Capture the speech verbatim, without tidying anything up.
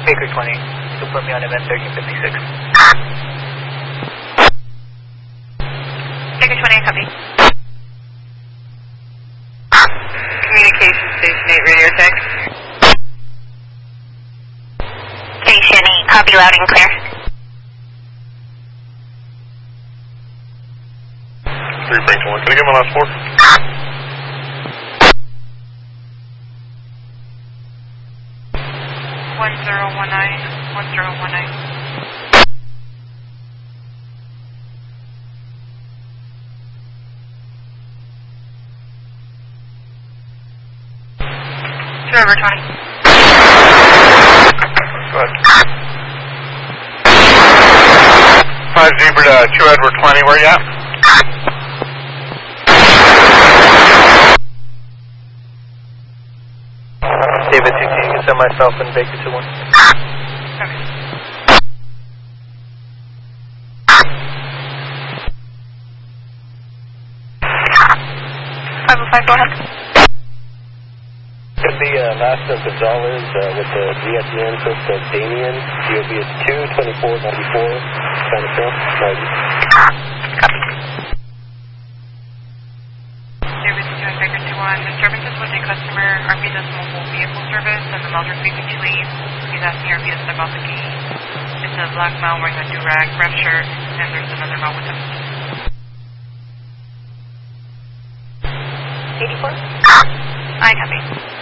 Baker twenty, to put me on event thirteen fifty-six. Baker twenty, I copy. Communication Station eight, radio check. Station eight, copy loud and clear. three Frank one, can I get my last four? one zero one nine, one zero one nine. Trevor twenty. Go ahead. five Zebra to two Edward twenty, where you at? David two, can you send myself and Baker two one? Okay. five oh five, go ahead. Could be uh, Master Gonzalez uh, with the D at the end, so it's uh, Damien. D O B is two twenty-four ninety-four. Trying to fill. Copy. David two and Baker two one. The service is with a customer. R P does mobile vehicle service and the Melder frequency leads. He's asking R P to step out the gate. It's a black male wearing a do-rag, red shirt, and there's another male with him. eighty-four? I copy.